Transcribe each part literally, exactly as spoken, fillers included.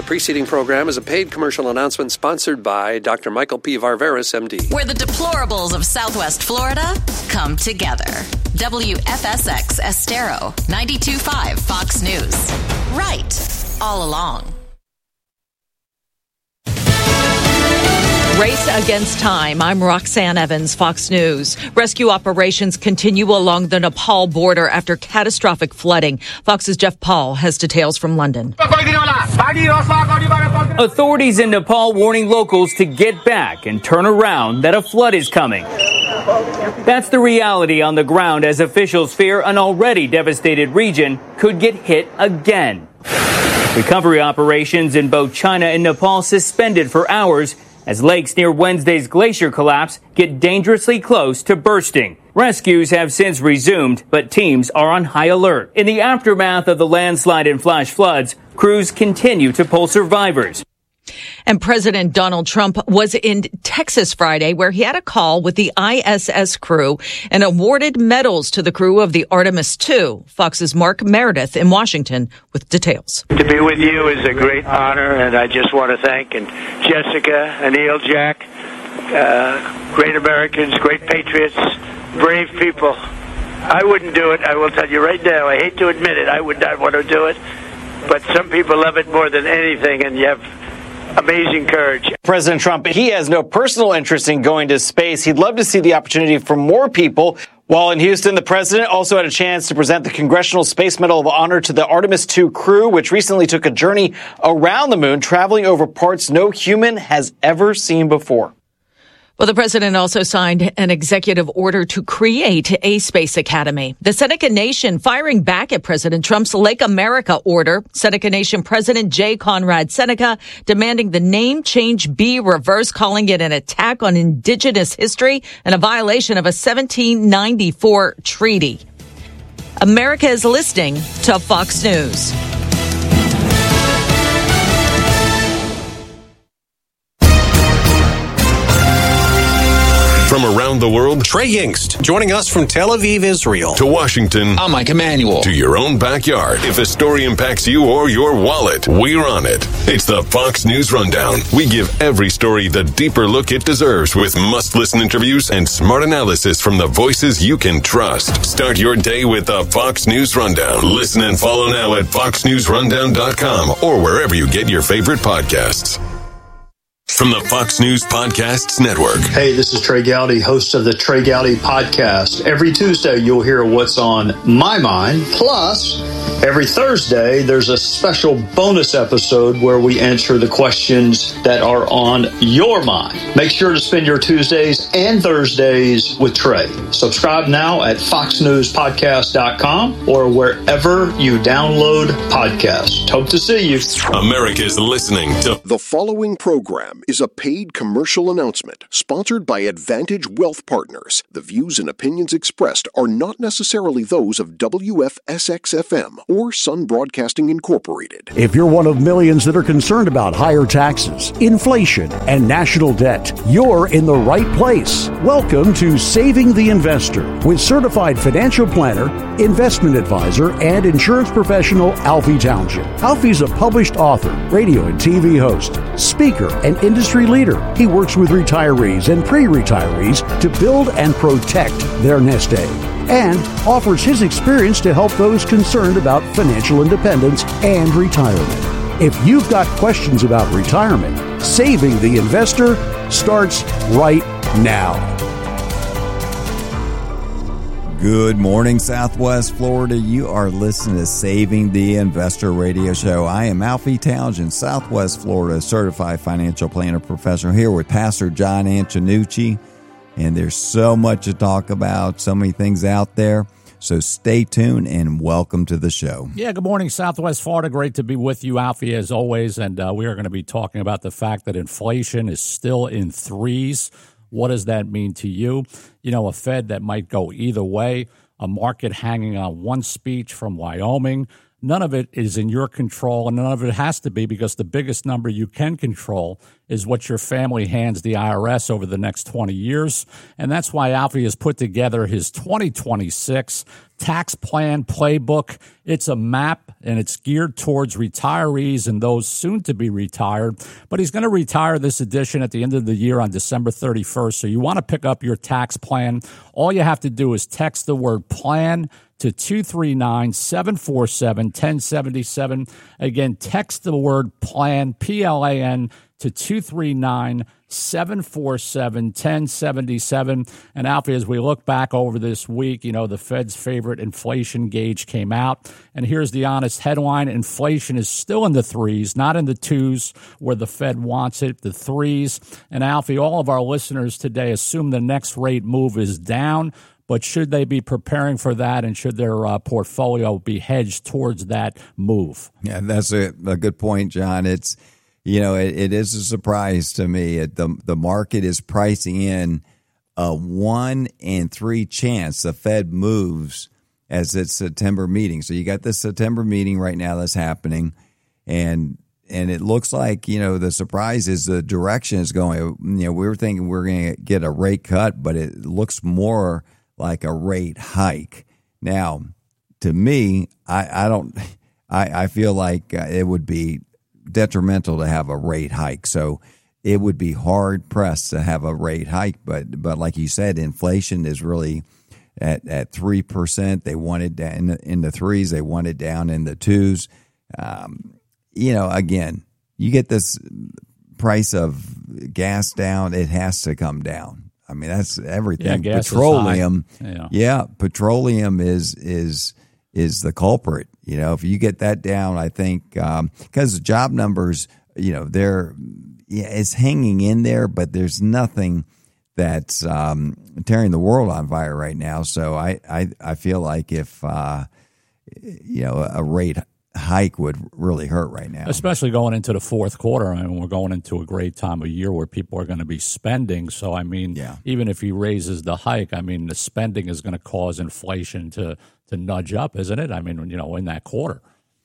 preceding program is a paid commercial announcement sponsored by Doctor Michael P. Varveris, M D. Where the deplorables of Southwest Florida come together. W F S X Estero, ninety-two point five Fox News. Right all along. Race against time. I'm Roxanne Evans, Fox News. Rescue operations continue along the Nepal border after catastrophic flooding. Fox's Jeff Paul has details from London. Authorities in Nepal warning locals to get back and turn around, that a flood is coming. That's the reality on the ground as officials fear an already devastated region could get hit again. Recovery operations in both China and Nepal suspended for hours as lakes near Wednesday's glacier collapse get dangerously close to bursting. Rescues have since resumed, but teams are on high alert. In the aftermath of the landslide and flash floods, crews continue to pull survivors. And President Donald Trump was in Texas Friday, where he had a call with the I S S crew and awarded medals to the crew of the Artemis two. Fox's Mark Meredith in Washington with details. To be with you is a great honor, and I just want to thank and Jessica, Anil, Jack, uh, great Americans, great patriots, brave people. I wouldn't do it. I will tell you right now. I hate to admit it. I would not want to do it, but some people love it more than anything, and you have amazing courage. President Trump, he has no personal interest in going to space. He'd love to see the opportunity for more people. While in Houston, the president also had a chance to present the Congressional Space Medal of Honor to the Artemis two crew, which recently took a journey around the moon, traveling over parts no human has ever seen before. Well, the president also signed an executive order to create a space academy. The Seneca Nation firing back at President Trump's Lake America order. Seneca Nation President J. Conrad Seneca demanding the name change be reversed, calling it an attack on indigenous history and a violation of a seventeen ninety-four treaty. America is listening to Fox News. From around the world, Trey Yingst, joining us from Tel Aviv, Israel. To Washington, I'm Mike Emanuel. To your own backyard. If a story impacts you or your wallet, we're on it. It's the Fox News Rundown. We give every story the deeper look it deserves with must-listen interviews and smart analysis from the voices you can trust. Start your day with the Fox News Rundown. Listen and follow now at fox news rundown dot com or wherever you get your favorite podcasts. From the Fox News Podcasts Network. Hey, this is Trey Gowdy, host of the Trey Gowdy Podcast. Every Tuesday, you'll hear what's on my mind. Plus, every Thursday, there's a special bonus episode where we answer the questions that are on your mind. Make sure to spend your Tuesdays and Thursdays with Trey. Subscribe now at fox news podcast dot com or wherever you download podcasts. Hope to see you. America's listening to the following program is a paid commercial announcement sponsored by Advantage Wealth Partners. The views and opinions expressed are not necessarily those of W F S X F M or Sun Broadcasting Incorporated. If you're one of millions that are concerned about higher taxes, inflation, and national debt, you're in the right place. Welcome to Saving the Investor with certified financial planner, investment advisor, and insurance professional Alfie Townshend. Alfie's a published author, radio and T V host, speaker, and industry leader. He works with retirees and pre-retirees to build and protect their nest egg, and offers his experience to help those concerned about financial independence and retirement. If you've got questions about retirement, Saving the Investor starts right now. Good morning, Southwest Florida. You are listening to Saving the Investor Radio Show. I am Alfie Townshend, Southwest Florida Certified Financial Planner Professional, here with Pastor John Antonucci. And there's so much to talk about, so many things out there. So stay tuned and welcome to the show. Yeah, good morning, Southwest Florida. Great to be with you, Alfie, as always. And uh, we are going to be talking about the fact that inflation is still in threes. What does that mean to you? You know, a Fed that might go either way, a market hanging on one speech from Wyoming. None of it is in your control, and none of it has to be, because the biggest number you can control is what your family hands the I R S over the next twenty years. And that's why Alfie has put together his twenty twenty-six tax plan playbook. It's a map, and it's geared towards retirees and those soon to be retired. But he's going to retire this edition at the end of the year on December thirty-first. So you want to pick up your tax plan. All you have to do is text the word plan to two three nine, seven four seven, one oh seven seven. Again, text the word plan, P L A N, to two three nine, seven four seven, one oh seven seven. And Alfie, as we look back over this week, you know, the Fed's favorite inflation gauge came out. And here's the honest headline. Inflation is still in the threes, not in the twos where the Fed wants it, the threes. And Alfie, all of our listeners today assume the next rate move is down. But should they be preparing for that, and should their uh, portfolio be hedged towards that move? Yeah, that's a, a good point, John. It's, you know, it, it is a surprise to me. It, the the market is pricing in a one in three chance the Fed moves as its September meeting. So you got the September meeting right now that's happening, and and it looks like, you know, the surprise is the direction is going. You know, we were thinking we we're going to get a rate cut, but it looks more like a rate hike. Now, to me, I, I don't, I, I feel like uh, it would be detrimental to have a rate hike. So it would be hard pressed to have a rate hike. But, but like you said, inflation is really at, at three percent. They want it down in the, in the threes. They want it down in the twos. Um, you know, again, you get this price of gas down, it has to come down. I mean, that's everything. Yeah, petroleum, yeah. yeah, petroleum is is is the culprit. You know, if you get that down, I think because um, the job numbers, you know, they're yeah, it's hanging in there, but there's nothing that's um, tearing the world on fire right now. So I I, I feel like if uh, you know a rate hike would really hurt right now, especially going into the fourth quarter. I mean, we're going into a great time of year where people are going to be spending. So, I mean, yeah. even if he raises the hike, I mean, the spending is going to cause inflation to, to nudge up, isn't it? I mean, you know, in that quarter.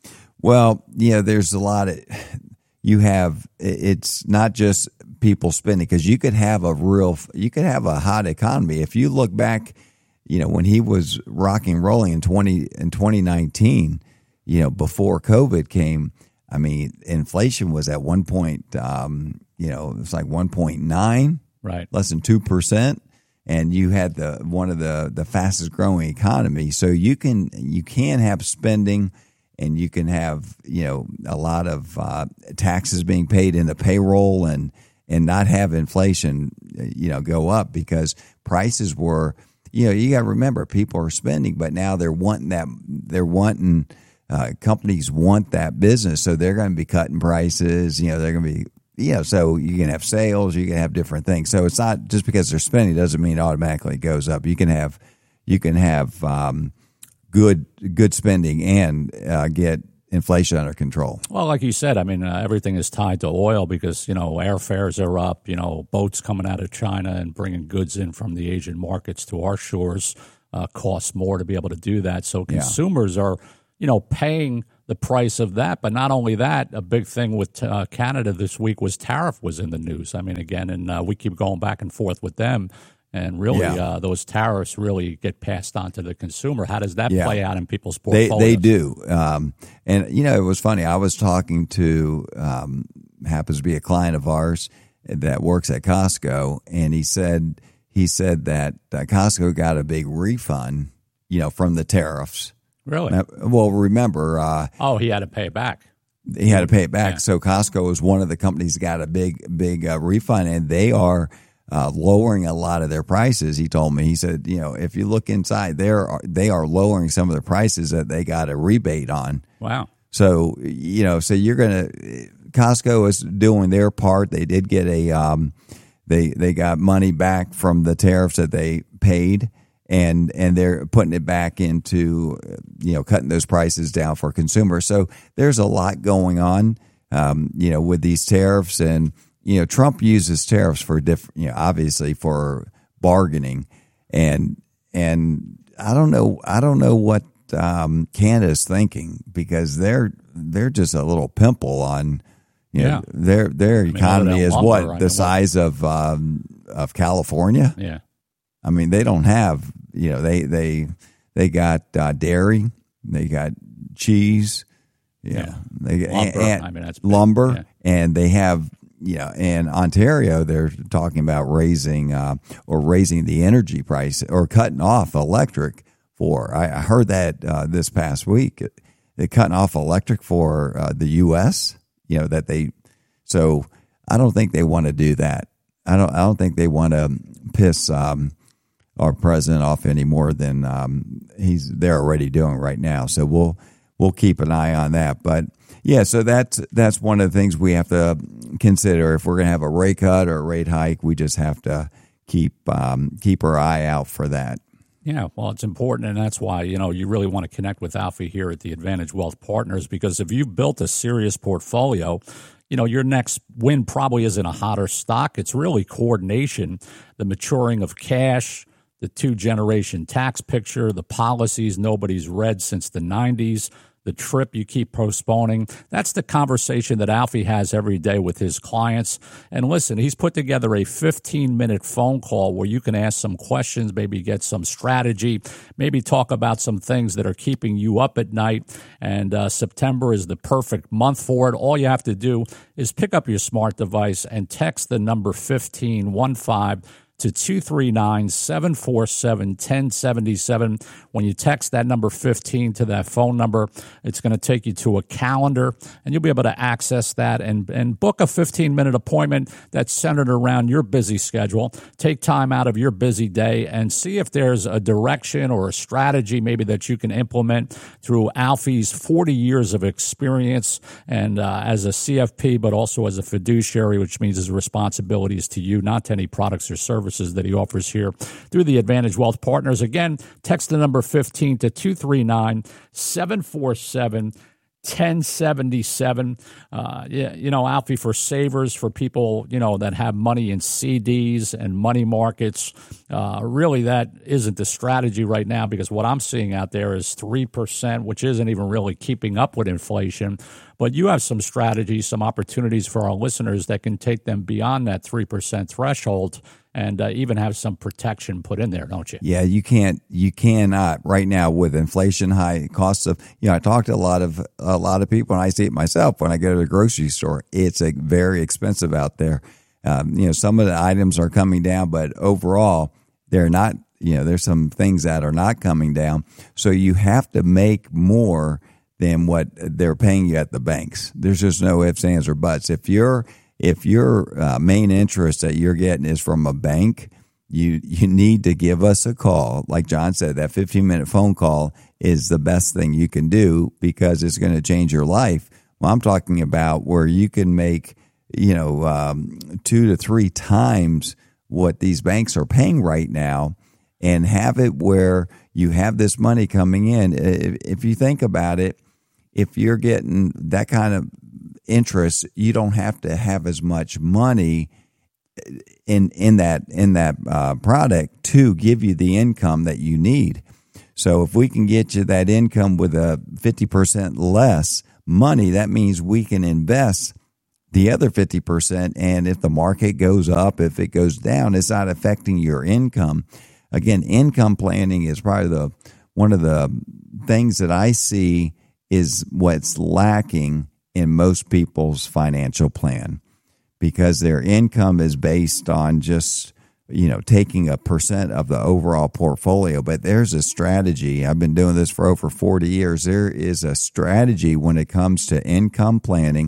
Well, yeah, there's a lot of, you have, it's not just people spending, because you could have a real, you could have a hot economy. If you look back, you know, when he was rocking rolling in twenty in twenty nineteen, you know, before COVID came, I mean, inflation was at one point, um, you know, it's like one point nine, right, less than two percent, and you had the one of the, the fastest growing economies. So you can you can have spending, and you can have, you know, a lot of uh, taxes being paid in the payroll, and and not have inflation, you know, go up, because prices were, you know, you got to remember, people are spending, but now they're wanting that they're wanting. Uh, companies want that business, so they're going to be cutting prices. You know, they're going to be, you know, so you can have sales, you can have different things. So it's not just because they're spending doesn't mean it automatically goes up. You can have, you can have um, good good spending and uh, get inflation under control. Well, like you said, I mean, uh, everything is tied to oil because, you know, airfares are up. You know, boats coming out of China and bringing goods in from the Asian markets to our shores uh, costs more to be able to do that. So consumers yeah. are, you know, paying the price of that. But not only that, a big thing with uh, Canada this week was tariff was in the news. I mean, again, and uh, we keep going back and forth with them. And really, yeah. uh, those tariffs really get passed on to the consumer. How does that yeah. play out in people's portfolios? They, they do. Um, and, you know, it was funny. I was talking to, um, happens to be a client of ours that works at Costco, and he said he said that uh, Costco got a big refund, you know, from the tariffs. Really? Now, well, remember. Uh, oh, he had to pay it back. He had to pay it back. Yeah. So Costco is one of the companies that got a big, big uh, refund, and they are uh, lowering a lot of their prices. He told me. He said, you know, if you look inside, they are they are lowering some of the prices that they got a rebate on. Wow. So you know, so you're gonna Costco is doing their part. They did get a um, they they got money back from the tariffs that they paid. And and they're putting it back into, you know, cutting those prices down for consumers. So there's a lot going on, um, you know, with these tariffs. And, you know, Trump uses tariffs for different, you know, obviously for bargaining. And and I don't know, I don't know what um, Canada's thinking, because they're they're just a little pimple on, you know, yeah. their their I mean, economy is lumber, what, I the mean, size what? of um, of California. Yeah. I mean, they don't have, you know, they they they got uh, dairy, they got cheese, you yeah, know, they got lumber. And, I mean, that's big. lumber, yeah. and they have. Yeah, in Ontario, they're talking about raising uh, or raising the energy price or cutting off electric for. I, I heard that uh, this past week. They're cutting off electric for uh, the U S. You know that they. So I don't think they want to do that. I don't. I don't think they want to piss um, our president off any more than um, he's they're already doing right now. So we'll we'll keep an eye on that, but. Yeah, so that's that's one of the things we have to consider. If we're going to have a rate cut or a rate hike, we just have to keep um, keep our eye out for that. Yeah, well, it's important, and that's why, you know, you really want to connect with Alfie here at the Advantage Wealth Partners, because if you've built a serious portfolio, you know, your next win probably isn't a hotter stock. It's really coordination, the maturing of cash, the two-generation tax picture, the policies nobody's read since the nineties, the trip you keep postponing. That's the conversation that Alfie has every day with his clients. And listen, he's put together a fifteen-minute phone call where you can ask some questions, maybe get some strategy, maybe talk about some things that are keeping you up at night. And uh, September is the perfect month for it. All you have to do is pick up your smart device and text the number fifteen one five to two three nine, seven four seven, one zero seven seven. When you text that number fifteen to that phone number, it's going to take you to a calendar, and you'll be able to access that and, and book a fifteen-minute appointment that's centered around your busy schedule. Take time out of your busy day and see if there's a direction or a strategy maybe that you can implement through Alfie's forty years of experience and uh, as a C F P, but also as a fiduciary, which means his responsibility is to you, not to any products or services that he offers here through the Advantage Wealth Partners. Again, text the number fifteen to two three nine, seven four seven, one zero seven seven. Uh, yeah, you know, Alfie, for savers, for people, you know, that have money in C Ds and money markets, uh, really that isn't the strategy right now, because what I'm seeing out there is three percent, which isn't even really keeping up with inflation. But you have some strategies, some opportunities for our listeners that can take them beyond that three percent threshold and uh, even have some protection put in there, don't you? Yeah, you can't, you cannot right now with inflation, high costs of, you know, I talk to a lot of, a lot of people, and I see it myself when I go to the grocery store. It's a very expensive out there. Um, you know, some of the items are coming down, but overall they're not, you know, there's some things that are not coming down. So you have to make more than what they're paying you at the banks. There's just no ifs, ands, or buts. If you're If your uh, main interest that you're getting is from a bank, you you need to give us a call. Like John said, that fifteen-minute phone call is the best thing you can do because it's going to change your life. Well, I'm talking about where you can make, you know, um, two to three times what these banks are paying right now and have it where you have this money coming in. If you think about it, if you're getting that kind of interest, you don't have to have as much money in in that in that uh, product to give you the income that you need. So if we can get you that income with a fifty percent less money, that means we can invest the other fifty percent. And if the market goes up, if it goes down, it's not affecting your income. Again, income planning is probably the one of the things that I see is what's lacking in most people's financial plan, because their income is based on just, you know, taking a percent of the overall portfolio. But there's a strategy. I've been doing this for over forty years. There is a strategy when it comes to income planning